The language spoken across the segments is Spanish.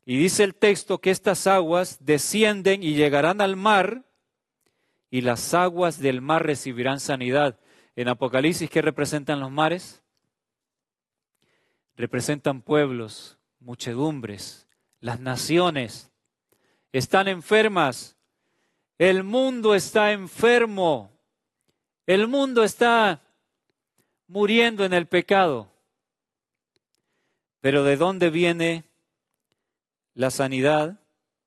Y dice el texto que estas aguas descienden y llegarán al mar, y las aguas del mar recibirán sanidad. En Apocalipsis, ¿qué representan los mares? Representan pueblos, muchedumbres, las naciones. Están enfermas. El mundo está enfermo. El mundo está muriendo en el pecado. Pero ¿de dónde viene la sanidad?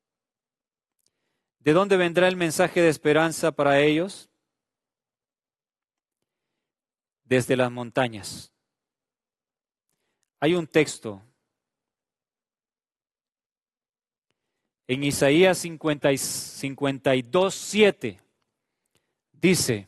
¿De dónde vendrá el mensaje de esperanza para ellos? Desde las montañas. Hay un texto en Isaías 52:7. Dice: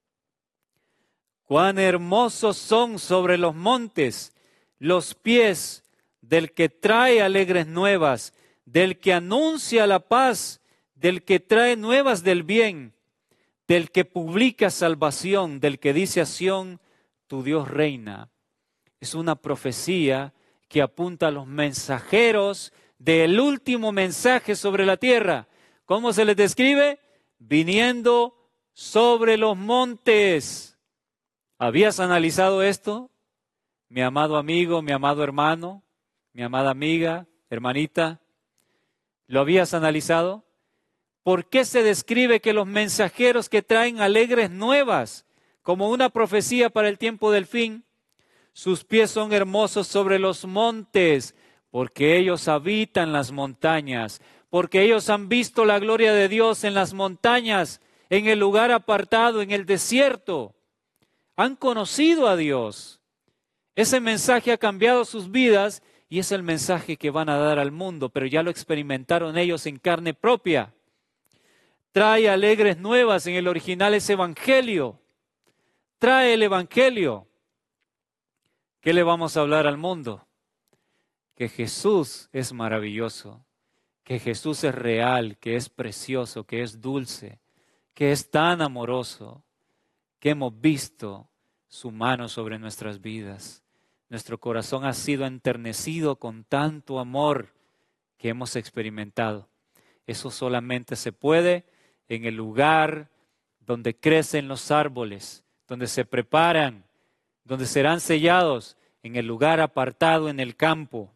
cuán hermosos son sobre los montes los pies del que trae alegres nuevas, del que anuncia la paz, del que trae nuevas del bien, del que publica salvación, del que dice a Sión, tu Dios reina. Es una profecía que apunta a los mensajeros del último mensaje sobre la tierra. ¿Cómo se les describe? Viniendo sobre los montes. ¿Habías analizado esto? Mi amado amigo, mi amado hermano, mi amada amiga, hermanita, ¿lo habías analizado? ¿Por qué se describe que los mensajeros que traen alegres nuevas, como una profecía para el tiempo del fin, sus pies son hermosos sobre los montes? Porque ellos habitan las montañas, porque ellos han visto la gloria de Dios en las montañas, en el lugar apartado, en el desierto. Han conocido a Dios. Ese mensaje ha cambiado sus vidas y es el mensaje que van a dar al mundo, pero ya lo experimentaron ellos en carne propia. Trae alegres nuevas, en el original es evangelio. Trae el evangelio. ¿Qué le vamos a hablar al mundo? Que Jesús es maravilloso, que Jesús es real, que es precioso, que es dulce, que es tan amoroso, que hemos visto su mano sobre nuestras vidas. Nuestro corazón ha sido enternecido con tanto amor que hemos experimentado. Eso solamente se puede en el lugar donde crecen los árboles, donde se preparan, donde serán sellados, en el lugar apartado en el campo.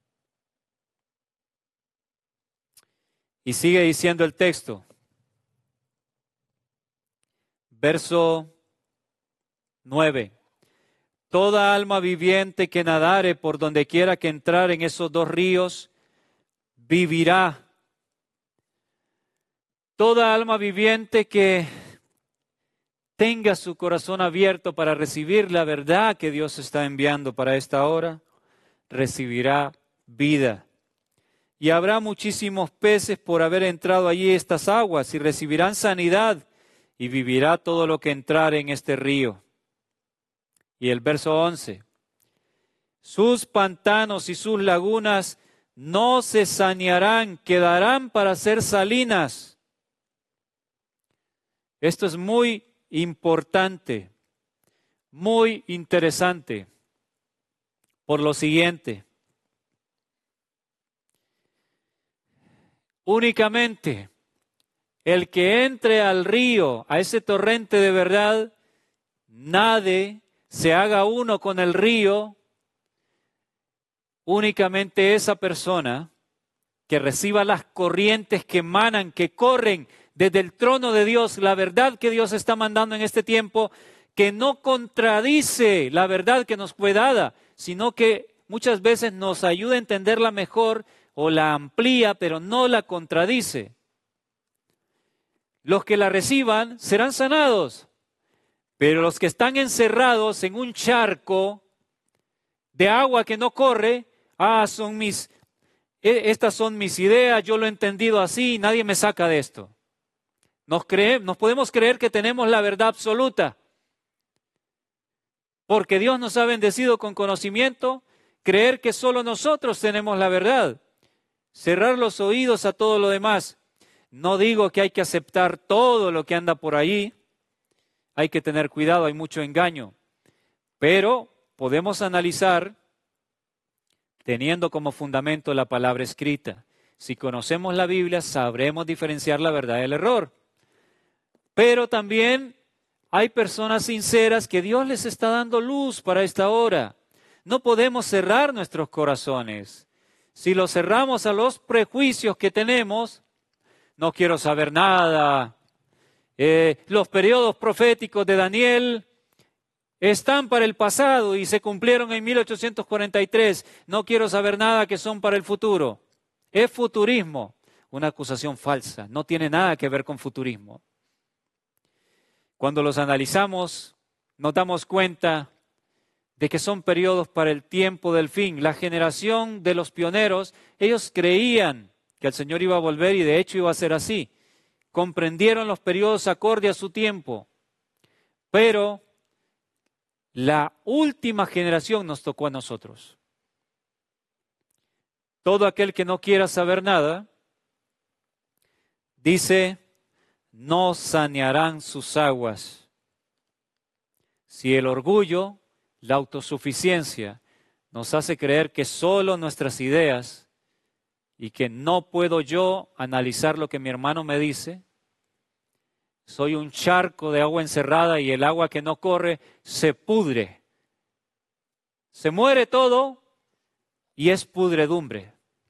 Y sigue diciendo el texto, verso 9. Toda alma viviente que nadare por donde quiera que entrar en esos dos ríos, vivirá. Toda alma viviente que tenga su corazón abierto para recibir la verdad que Dios está enviando para esta hora, recibirá vida. Y habrá muchísimos peces por haber entrado allí estas aguas, y recibirán sanidad, y vivirá todo lo que entrare en este río. Y el verso 11. Sus pantanos y sus lagunas no se sanearán, quedarán para ser salinas. Esto es muy importante, muy interesante, por lo siguiente. Únicamente el que entre al río, a ese torrente de verdad, nade, se haga uno con el río, únicamente esa persona que reciba las corrientes que emanan, que corren desde el trono de Dios, la verdad que Dios está mandando en este tiempo, que no contradice la verdad que nos fue dada, sino que muchas veces nos ayuda a entenderla mejor o la amplía, pero no la contradice. Los que la reciban serán sanados, pero los que están encerrados en un charco de agua que no corre, estas son mis ideas, yo lo he entendido así, nadie me saca de esto. Nos podemos creer que tenemos la verdad absoluta, porque Dios nos ha bendecido con conocimiento, creer que solo nosotros tenemos la verdad, cerrar los oídos a todo lo demás. No digo que hay que aceptar todo lo que anda por ahí, hay que tener cuidado, hay mucho engaño, pero podemos analizar teniendo como fundamento la palabra escrita. Si conocemos la Biblia, sabremos diferenciar la verdad del error. Pero también hay personas sinceras que Dios les está dando luz para esta hora. No podemos cerrar nuestros corazones. Si los cerramos a los prejuicios que tenemos, no quiero saber nada. Los periodos proféticos de Daniel están para el pasado y se cumplieron en 1843. No quiero saber nada que son para el futuro. Es futurismo, una acusación falsa. No tiene nada que ver con futurismo. Cuando los analizamos, nos damos cuenta de que son periodos para el tiempo del fin. La generación de los pioneros, ellos creían que el Señor iba a volver y de hecho iba a ser así. Comprendieron los periodos acorde a su tiempo. Pero la última generación nos tocó a nosotros. Todo aquel que no quiera saber nada, dice, no sanearán sus aguas. Si el orgullo, la autosuficiencia, nos hace creer que solo nuestras ideas y que no puedo yo analizar lo que mi hermano me dice, soy un charco de agua encerrada y el agua que no corre se pudre. Se muere todo y es pudredumbre.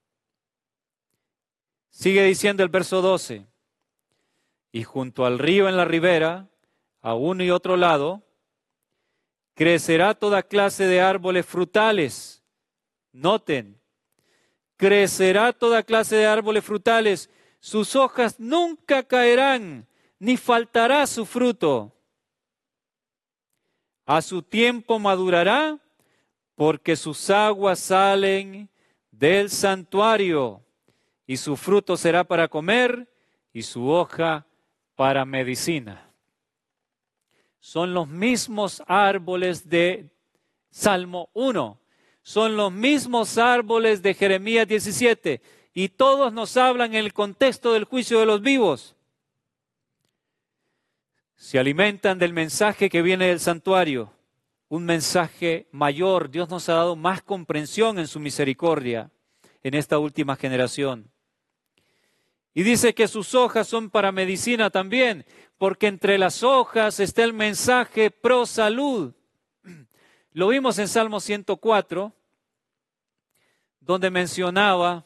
Sigue diciendo el verso 12. Y junto al río en la ribera, a uno y otro lado, crecerá toda clase de árboles frutales. Noten, crecerá toda clase de árboles frutales. Sus hojas nunca caerán, ni faltará su fruto. A su tiempo madurará, porque sus aguas salen del santuario, y su fruto será para comer, y su hoja para medicina. Son los mismos árboles de Salmo 1, son los mismos árboles de Jeremías 17, y todos nos hablan en el contexto del juicio de los vivos. Se alimentan del mensaje que viene del santuario, un mensaje mayor. Dios nos ha dado más comprensión en su misericordia en esta última generación. Y dice que sus hojas son para medicina también, porque entre las hojas está el mensaje pro salud. Lo vimos en Salmo 104, donde mencionaba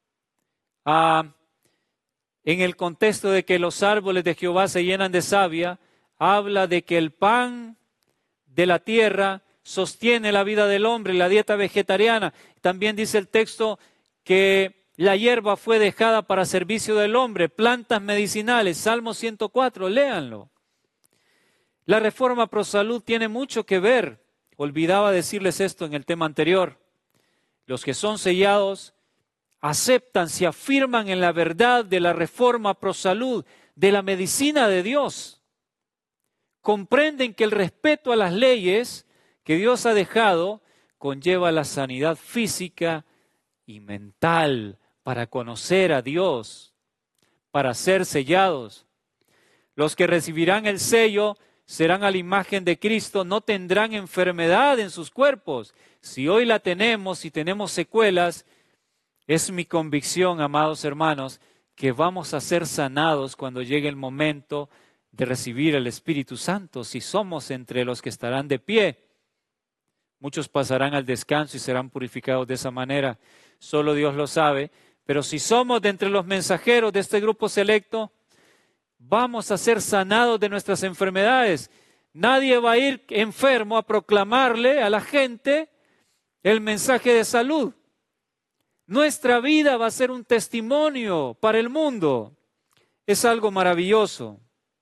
en el contexto de que los árboles de Jehová se llenan de savia, habla de que el pan de la tierra sostiene la vida del hombre, la dieta vegetariana. También dice el texto que la hierba fue dejada para servicio del hombre, plantas medicinales, Salmo 104, léanlo. La reforma pro salud tiene mucho que ver, olvidaba decirles esto en el tema anterior. Los que son sellados aceptan, se afirman en la verdad de la reforma pro salud, de la medicina de Dios. Comprenden que el respeto a las leyes que Dios ha dejado conlleva la sanidad física y mental para conocer a Dios, para ser sellados. Los que recibirán el sello serán a la imagen de Cristo, no tendrán enfermedad en sus cuerpos. Si hoy la tenemos y tenemos secuelas, es mi convicción, amados hermanos, que vamos a ser sanados cuando llegue el momento de recibir el Espíritu Santo, si somos entre los que estarán de pie. Muchos pasarán al descanso y serán purificados de esa manera, solo Dios lo sabe, pero si somos de entre los mensajeros de este grupo selecto, vamos a ser sanados de nuestras enfermedades. Nadie va a ir enfermo a proclamarle a la gente el mensaje de salud. Nuestra vida va a ser un testimonio para el mundo. Es algo maravilloso.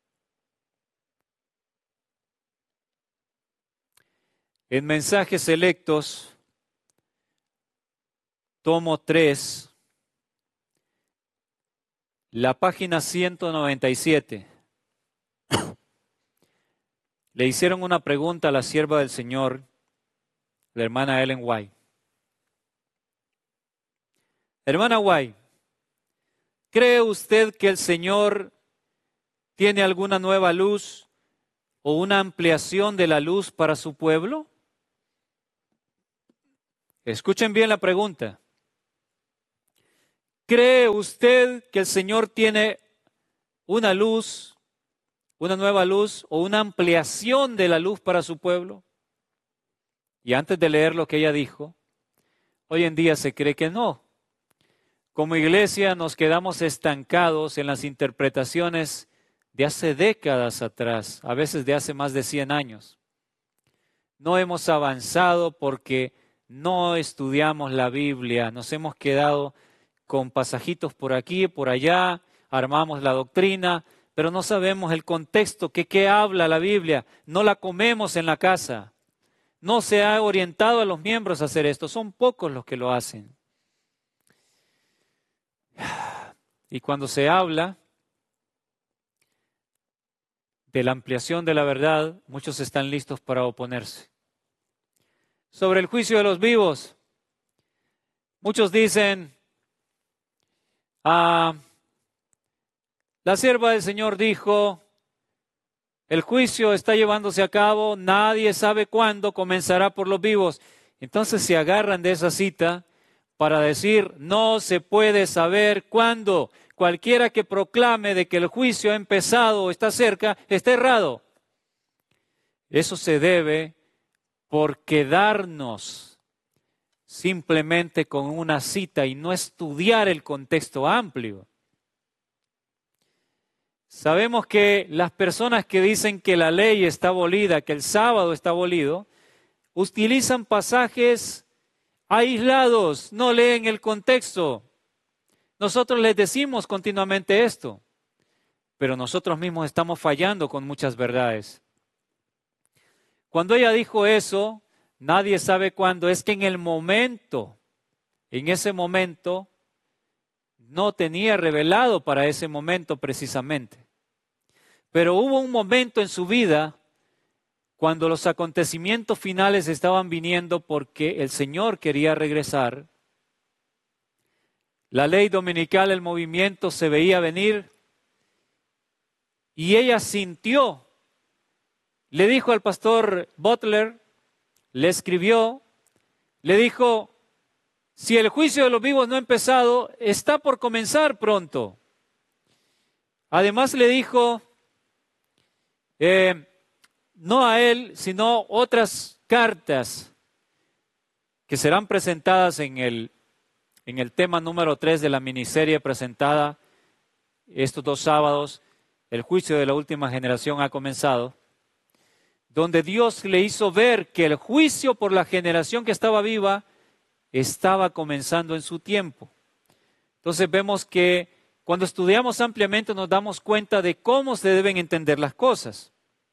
En Mensajes Selectos, tomo 3, la página 197. Le hicieron una pregunta a la sierva del Señor, la hermana Ellen White. Hermana White, ¿cree usted que el Señor tiene alguna nueva luz o una ampliación de la luz para su pueblo? Escuchen bien la pregunta. ¿Cree usted que el Señor tiene una luz, una nueva luz o una ampliación de la luz para su pueblo? Y antes de leer lo que ella dijo, hoy en día se cree que no. Como iglesia nos quedamos estancados en las interpretaciones de hace décadas atrás, a veces de hace más de 100 años. No hemos avanzado porque no estudiamos la Biblia, nos hemos quedado con pasajitos por aquí y por allá, armamos la doctrina, pero no sabemos el contexto, qué habla la Biblia, no la comemos en la casa. No se ha orientado a los miembros a hacer esto, son pocos los que lo hacen. Y cuando se habla de la ampliación de la verdad, muchos están listos para oponerse. Sobre el juicio de los vivos, muchos dicen, la sierva del Señor dijo, el juicio está llevándose a cabo, nadie sabe cuándo comenzará por los vivos. Entonces se agarran de esa cita para decir, no se puede saber cuándo. Cualquiera que proclame de que el juicio ha empezado o está cerca, está errado. Eso se debe por quedarnos simplemente con una cita y no estudiar el contexto amplio. Sabemos que las personas que dicen que la ley está abolida, que el sábado está abolido, utilizan pasajes aislados, no leen el contexto. Nosotros les decimos continuamente esto, pero nosotros mismos estamos fallando con muchas verdades. Cuando ella dijo eso, nadie sabe cuándo, es que en ese momento, no tenía revelado para ese momento precisamente. Pero hubo un momento en su vida cuando los acontecimientos finales estaban viniendo porque el Señor quería regresar. La ley dominical, el movimiento se veía venir y ella sintió. Le dijo al pastor Butler, le escribió, le dijo, si el juicio de los vivos no ha empezado, está por comenzar pronto. Además le dijo, no a él, sino otras cartas que serán presentadas en el tema número 3 de la miniserie presentada estos 2 sábados. El juicio de la última generación ha comenzado, donde Dios le hizo ver que el juicio por la generación que estaba viva estaba comenzando en su tiempo. Entonces vemos que cuando estudiamos ampliamente nos damos cuenta de cómo se deben entender las cosas.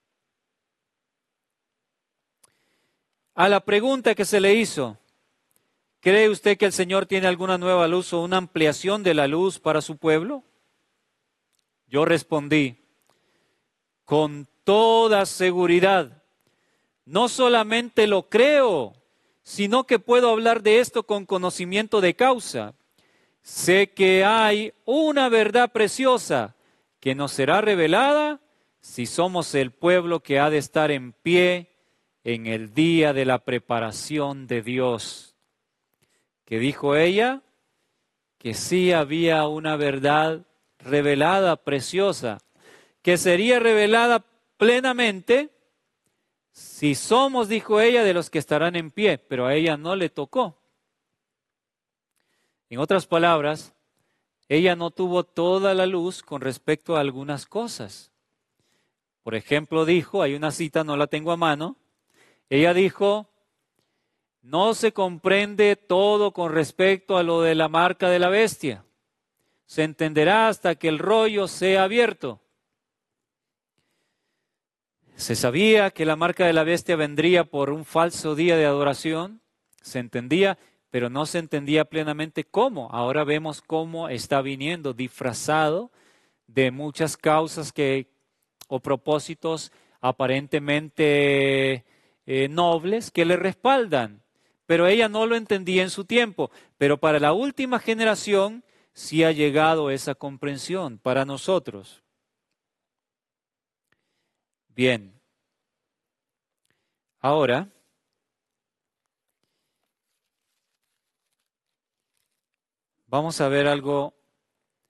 A la pregunta que se le hizo, ¿cree usted que el Señor tiene alguna nueva luz o una ampliación de la luz para su pueblo? Yo respondí, con toda seguridad, no solamente lo creo, sino que puedo hablar de esto con conocimiento de causa. Sé que hay una verdad preciosa que nos será revelada si somos el pueblo que ha de estar en pie en el día de la preparación de Dios. ¿Qué dijo ella? Que sí había una verdad revelada, preciosa, que sería revelada plenamente si somos, dijo ella, de los que estarán en pie, pero a ella no le tocó. En otras palabras, ella no tuvo toda la luz con respecto a algunas cosas. Por ejemplo, dijo, hay una cita, no la tengo a mano, ella dijo, no se comprende todo con respecto a lo de la marca de la bestia. Se entenderá hasta que el rollo sea abierto. Se sabía que la marca de la bestia vendría por un falso día de adoración, se entendía, pero no se entendía plenamente cómo. Ahora vemos cómo está viniendo disfrazado de muchas causas o propósitos aparentemente nobles que le respaldan. Pero ella no lo entendía en su tiempo. Pero para la última generación sí ha llegado esa comprensión para nosotros. Bien. Ahora, vamos a ver algo